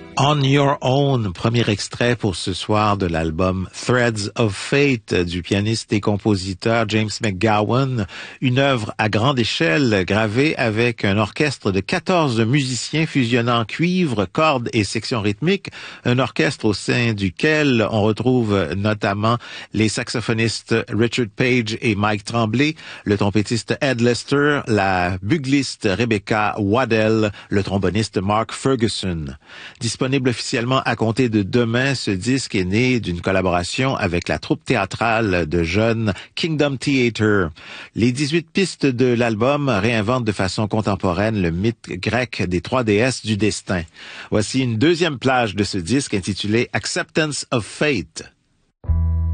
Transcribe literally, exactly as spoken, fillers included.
On Your Own, premier extrait pour ce soir de l'album Threads of Fate du pianiste et compositeur James McGowan, une œuvre à grande échelle gravée avec un orchestre de quatorze musiciens fusionnant cuivre, cordes et sections rythmiques, un orchestre au sein duquel on retrouve notamment les saxophonistes Richard Page et Mike Tremblay, le trompettiste Ed Lester, la bugliste Rebecca Waddell, le tromboniste Mark Ferguson. Disponible officiellement à compter de demain, ce disque est né d'une collaboration avec la troupe théâtrale de jeunes Kingdom Theatre. Les dix-huit pistes de l'album réinventent de façon contemporaine le mythe grec des trois déesses du destin. Voici une deuxième plage de ce disque intitulé Acceptance of Fate.